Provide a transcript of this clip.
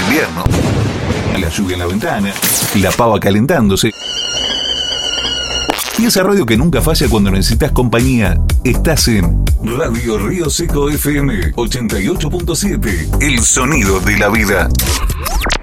invierno, la lluvia en la ventana, la pava calentándose. Y esa radio que nunca falla cuando necesitas compañía. Estás en Radio Río Seco FM 88.7. El sonido de la vida.